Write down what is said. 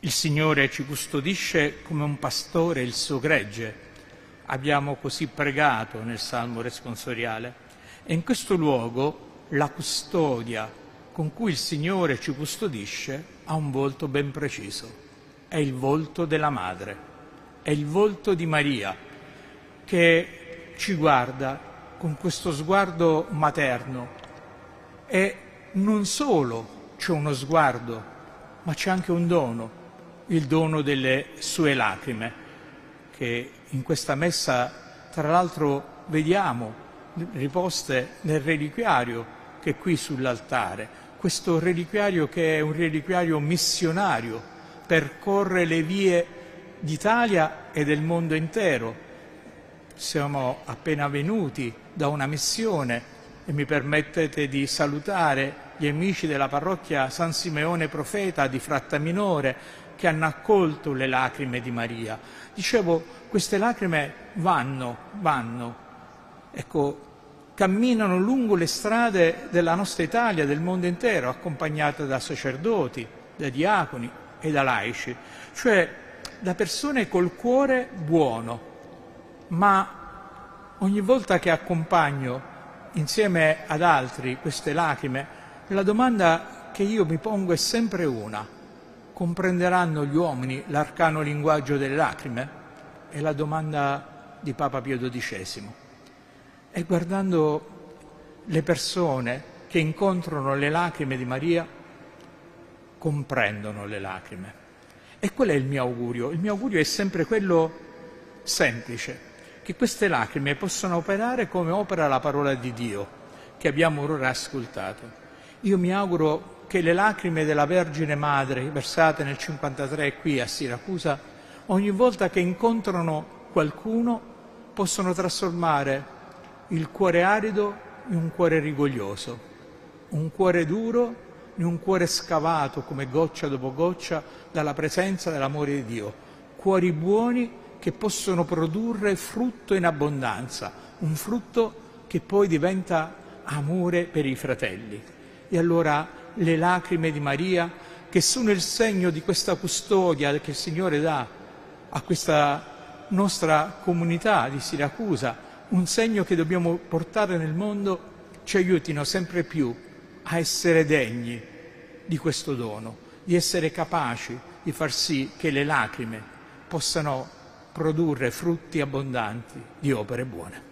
Il Signore ci custodisce come un pastore il suo gregge. Abbiamo così pregato nel Salmo responsoriale. E in questo luogo la custodia con cui il Signore ci custodisce ha un volto ben preciso. È il volto della Madre, è il volto di Maria che ci guarda con questo sguardo materno. E non solo c'è uno sguardo, ma c'è anche un dono, il dono delle sue lacrime, che in questa messa tra l'altro vediamo riposte nel reliquiario che è qui sull'altare. Questo reliquiario che è un reliquiario missionario, percorre le vie d'Italia e del mondo intero. Siamo appena venuti da una missione e mi permettete di salutare gli amici della parrocchia San Simeone Profeta di Frattaminore che hanno accolto le lacrime di Maria. Dicevo, queste lacrime vanno, ecco, camminano lungo le strade della nostra Italia, del mondo intero, accompagnate da sacerdoti, da diaconi e da laici, cioè da persone col cuore buono. Ma ogni volta che accompagno insieme ad altri queste lacrime, la domanda che io mi pongo è sempre una: comprenderanno gli uomini l'arcano linguaggio delle lacrime? È la domanda di Papa Pio XII. E guardando le persone che incontrano le lacrime di Maria, comprendono le lacrime. E qual è il mio augurio? Il mio augurio è sempre quello semplice, che queste lacrime possano operare come opera la parola di Dio, che abbiamo ora ascoltato. Io mi auguro che le lacrime della Vergine Madre, versate nel 53 qui a Siracusa, ogni volta che incontrano qualcuno, possono trasformare il cuore arido in un cuore rigoglioso, un cuore duro in un cuore scavato come goccia dopo goccia dalla presenza dell'amore di Dio, cuori buoni che possono produrre frutto in abbondanza, un frutto che poi diventa amore per i fratelli. E allora le lacrime di Maria, che sono il segno di questa custodia che il Signore dà a questa nostra comunità di Siracusa, un segno che dobbiamo portare nel mondo, ci aiutino sempre più a essere degni di questo dono, di essere capaci di far sì che le lacrime possano produrre frutti abbondanti di opere buone.